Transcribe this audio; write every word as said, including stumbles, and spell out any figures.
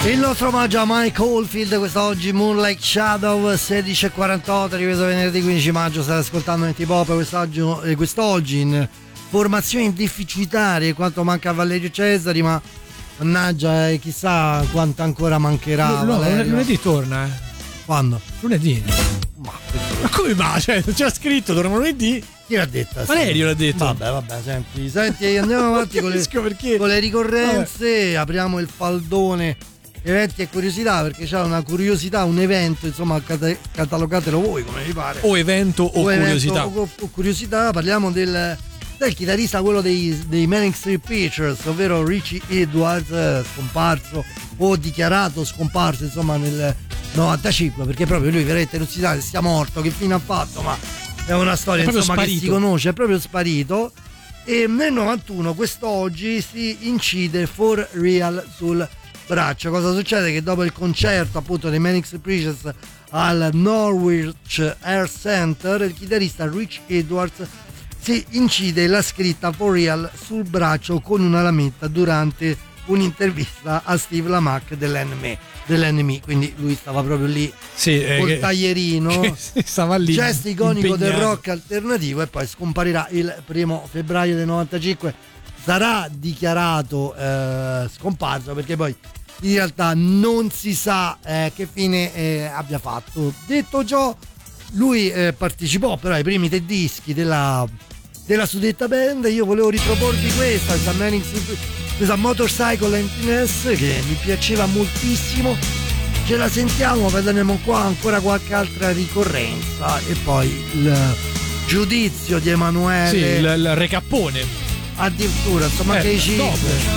Il nostro omaggio a Mike Oldfield quest'oggi, Moonlight Shadow, sedici e quarantotto, ripreso venerdì quindici maggio. State ascoltando Antipop quest'oggi, eh, quest'oggi in formazioni deficitarie, quanto manca a Valerio Cesari, ma mannaggia, eh, chissà quanto ancora mancherà. No, Valerio. lunedì torna, eh. Quando? Lunedì. Ma, ma come va? Cioè, c'era scritto, torna lunedì. Chi l'ha detto? Valerio l'ha detto. Vabbè, vabbè, senti, senti, andiamo avanti con le, con le ricorrenze. Vabbè. Apriamo il faldone eventi e curiosità, perché c'è una curiosità, un evento, insomma, cata- catalogatelo voi come vi pare. O evento o, o curiosità. Evento, o, o curiosità, parliamo del, del chitarrista, quello dei, dei Manic Street Preachers, ovvero Richie Edwards, eh, scomparso o dichiarato scomparso, insomma, nel novantacinque, perché proprio lui veramente non si sa se sia morto, che fine ha fatto, ma è una storia, è insomma, sparito. Che si conosce, è proprio sparito. E nel novantuno, quest'oggi, si incide for real sul braccio. Cosa succede? Che dopo il concerto appunto dei Manic Street Preachers al Norwich Air Center, il chitarrista Rich Edwards si incide la scritta for real sul braccio con una lametta durante un'intervista a Steve Lamacq dell'N M E, dell'N M E, quindi lui stava proprio lì, sì, col eh, taglierino, che stava lì, gesto iconico impegnato. Del rock alternativo, e poi scomparirà il primo febbraio del novantacinque. Sarà dichiarato eh, scomparso, perché poi in realtà non si sa eh, che fine eh, abbia fatto. Detto ciò, lui eh, partecipò però ai primi tre dischi della, della suddetta band. Io volevo riproporvi questa, questa, Manic, questa Motorcycle Emptiness, che mi piaceva moltissimo. Ce la sentiamo, vedremo qua ancora qualche altra ricorrenza e poi il giudizio di Emanuele. Sì, il, il recappone. Addirittura, insomma, eh, che ci...